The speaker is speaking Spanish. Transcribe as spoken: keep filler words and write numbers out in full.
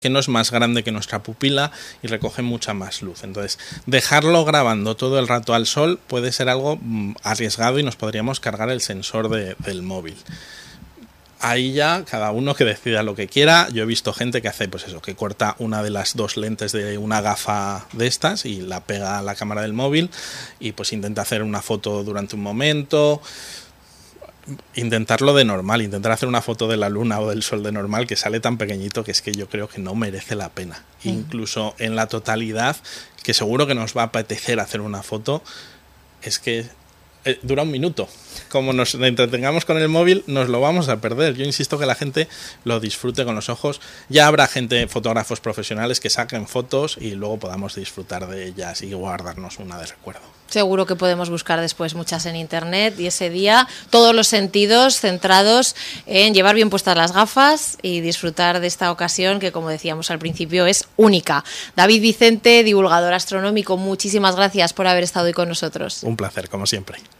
que no es más grande que nuestra pupila y recoge mucha más luz. Entonces, dejarlo grabando todo el rato al sol puede ser algo arriesgado y nos podríamos cargar el sensor de, del móvil. Ahí ya cada uno que decida lo que quiera. Yo he visto gente que hace pues eso, que corta una de las dos lentes de una gafa de estas y la pega a la cámara del móvil y pues intenta hacer una foto durante un momento. Intentarlo de normal, intentar hacer una foto de la luna o del sol de normal, que sale tan pequeñito que es que yo creo que no merece la pena. Sí. Incluso en la totalidad, que seguro que nos va a apetecer hacer una foto, es que eh, dura un minuto. Como nos entretengamos con el móvil, nos lo vamos a perder. Yo insisto que la gente lo disfrute con los ojos. Ya habrá gente, fotógrafos profesionales, que saquen fotos y luego podamos disfrutar de ellas y guardarnos una de recuerdo. Seguro que podemos buscar después muchas en internet y ese día todos los sentidos centrados en llevar bien puestas las gafas y disfrutar de esta ocasión que, como decíamos al principio, es única. David Vicente, divulgador astronómico, muchísimas gracias por haber estado hoy con nosotros. Un placer, como siempre.